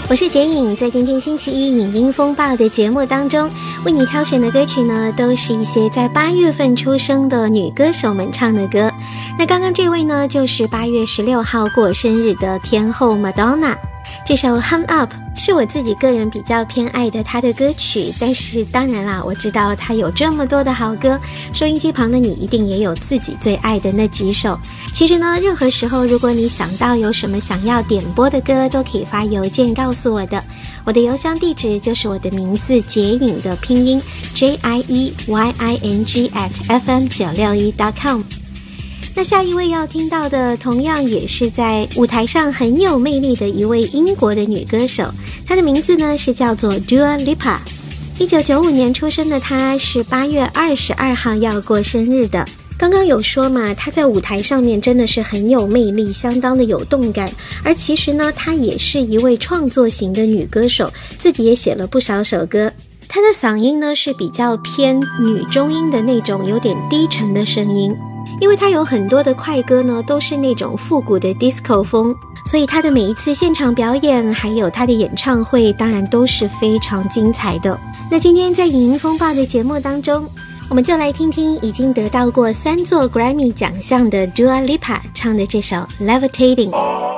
我是简颖，在今天星期一影音风暴的节目当中，为你挑选的歌曲呢，都是一些在8月份出生的女歌手们唱的歌。那刚刚这位呢，就是8月16号过生日的天后 Madonna。这首 Hung Up 是我自己个人比较偏爱的她的歌曲，但是当然啦，我知道她有这么多的好歌，收音机旁的你一定也有自己最爱的那几首。其实呢，任何时候如果你想到有什么想要点播的歌，都可以发邮件告诉我的。我的邮箱地址就是我的名字洁颖的拼音 JIEYING@fm961.com。那下一位要听到的同样也是在舞台上很有魅力的一位英国的女歌手，她的名字呢是叫做 Dua Lipa。 1995年出生的她是8月22号要过生日的。刚刚有说嘛，她在舞台上面真的是很有魅力，相当的有动感，而其实呢她也是一位创作型的女歌手，自己也写了不少首歌。她的嗓音呢是比较偏女中音的那种有点低沉的声音，因为他有很多的快歌呢都是那种复古的 disco 风，所以他的每一次现场表演还有他的演唱会当然都是非常精彩的。那今天在影音风暴的节目当中，我们就来听听已经得到过3座 Grammy 奖项的 Dua Lipa 唱的这首 Levitating。